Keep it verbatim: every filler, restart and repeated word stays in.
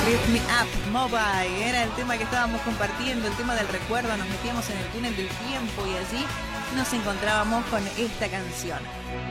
Lift Me Up Mobile era el tema que estábamos compartiendo, el tema del recuerdo. Nos metíamos en el túnel del tiempo y allí nos encontrábamos con esta canción.